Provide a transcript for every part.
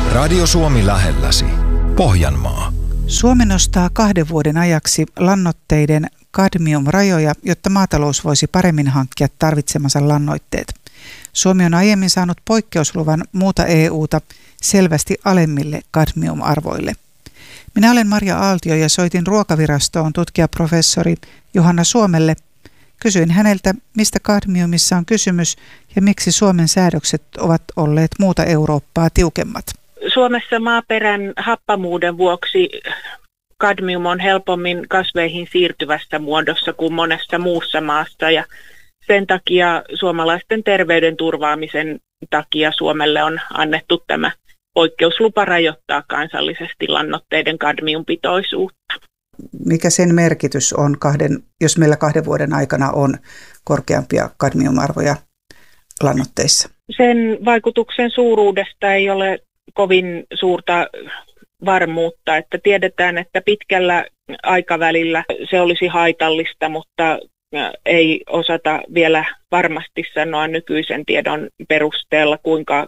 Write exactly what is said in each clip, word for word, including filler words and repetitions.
Radio Suomi lähelläsi. Pohjanmaa. Suomi nostaa kahden vuoden ajaksi lannoitteiden kadmiumrajoja, jotta maatalous voisi paremmin hankkia tarvitsemansa lannoitteet. Suomi on aiemmin saanut poikkeusluvan muuta E U:ta selvästi alemmille kadmiumarvoille. Minä olen Marja Aaltio ja soitin Ruokavirastoon tutkijaprofessori Johanna Suomelle. Kysyin häneltä, mistä kadmiumissa on kysymys ja miksi Suomen säädökset ovat olleet muuta Eurooppaa tiukemmat. Suomessa maaperän happamuuden vuoksi kadmium on helpommin kasveihin siirtyvässä muodossa kuin monessa muussa maassa ja sen takia suomalaisten terveyden turvaamisen takia Suomelle on annettu tämä poikkeuslupa rajoittaa kansallisesti lannoitteiden kadmiumpitoisuutta. Mikä sen merkitys on, kahden, jos meillä kahden vuoden aikana on korkeampia kadmiumarvoja lannoitteissa? Sen vaikutuksen suuruudesta ei ole kovin suurta varmuutta, että tiedetään, että pitkällä aikavälillä se olisi haitallista, mutta ei osata vielä varmasti sanoa nykyisen tiedon perusteella, kuinka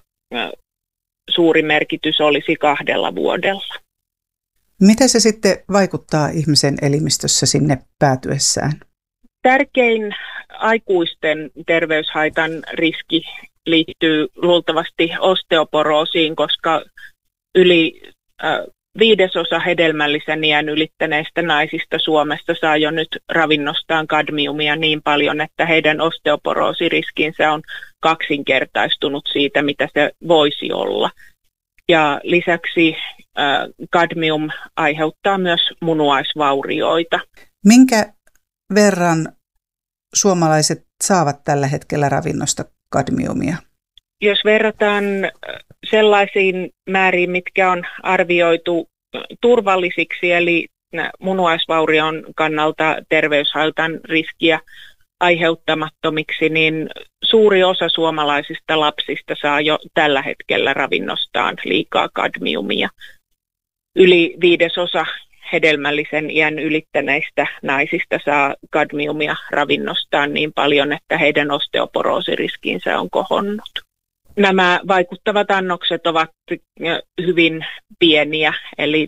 suuri merkitys olisi kahdella vuodella. Miten se sitten vaikuttaa ihmisen elimistössä sinne päätyessään? Tärkein aikuisten terveyshaitan riski liittyy luultavasti osteoporoosiin, koska yli äh, viidesosa hedelmällisen iän ylittäneistä naisista Suomessa saa jo nyt ravinnostaan kadmiumia niin paljon, että heidän osteoporoosiriskinsä on kaksinkertaistunut siitä, mitä se voisi olla. Ja lisäksi äh, kadmium aiheuttaa myös munuaisvaurioita. Minkä verran suomalaiset saavat tällä hetkellä ravinnosta kadmiumia? Jos verrataan sellaisiin määriin, mitkä on arvioitu turvallisiksi, eli munuaisvaurion kannalta terveyshaitan riskiä aiheuttamattomiksi, niin suuri osa suomalaisista lapsista saa jo tällä hetkellä ravinnostaan liikaa kadmiumia. Yli viidesosa hedelmällisen iän ylittäneistä naisista saa kadmiumia ravinnostaan niin paljon, että heidän osteoporoosiriskinsä on kohonnut. Nämä vaikuttavat annokset ovat hyvin pieniä, eli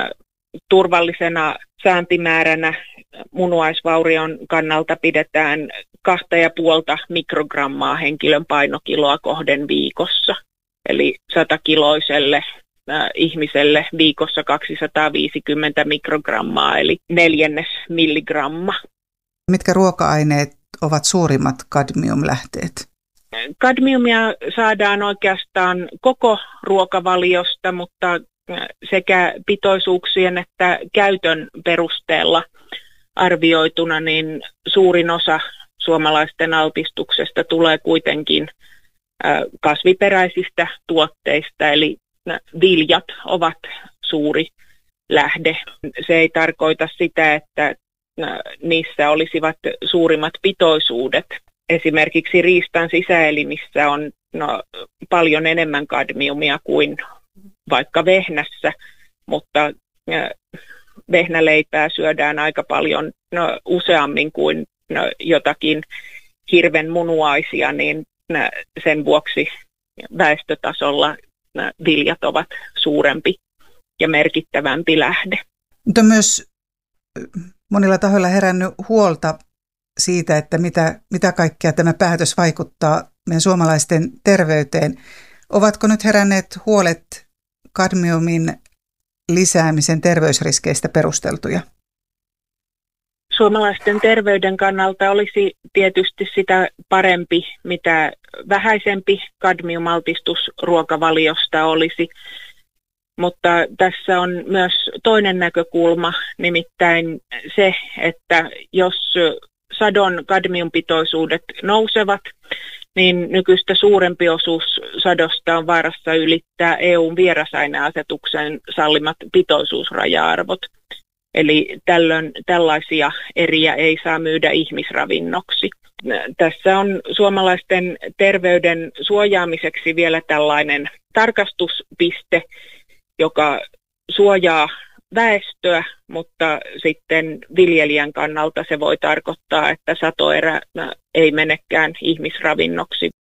turvallisena sääntimääränä munuaisvaurion kannalta pidetään kahta ja puolta mikrogrammaa henkilön painokiloa kohden viikossa. Eli satakiloiselle ihmiselle viikossa kaksisataaviisikymmentä mikrogrammaa, eli neljännes milligramma. Mitkä ruoka-aineet ovat suurimmat kadmiumlähteet? Kadmiumia saadaan oikeastaan koko ruokavaliosta, mutta sekä pitoisuuksien että käytön perusteella arvioituna, niin suurin osa suomalaisten altistuksesta tulee kuitenkin kasviperäisistä tuotteista, eli viljat ovat suuri lähde. Se ei tarkoita sitä, että niissä olisivat suurimmat pitoisuudet. Esimerkiksi riistan sisäelimissä on no, paljon enemmän kadmiumia kuin vaikka vehnässä, mutta vehnäleipää syödään aika paljon no, useammin kuin no, jotakin hirven munuaisia, niin sen vuoksi väestötasolla viljat ovat suurempi ja merkittävämpi lähde. Mutta on myös monilla tahoilla herännyt huolta siitä, että mitä, mitä kaikkea tämä päätös vaikuttaa meidän suomalaisten terveyteen. Ovatko nyt heränneet huolet kadmiumin lisäämisen terveysriskeistä perusteltuja? Suomalaisten terveyden kannalta olisi tietysti sitä parempi, mitä vähäisempi kadmiumaltistus ruokavaliosta olisi. Mutta tässä on myös toinen näkökulma, nimittäin se, että jos sadon kadmiumpitoisuudet nousevat, niin nykyistä suurempi osuus sadosta on vaarassa ylittää E U:n vierasaineasetuksen sallimat pitoisuusraja-arvot. Eli tällöin tällaisia eriä ei saa myydä ihmisravinnoksi. Tässä on suomalaisten terveyden suojaamiseksi vielä tällainen tarkastuspiste, joka suojaa väestöä, mutta sitten viljelijän kannalta se voi tarkoittaa, että satoerä ei menekään ihmisravinnoksi.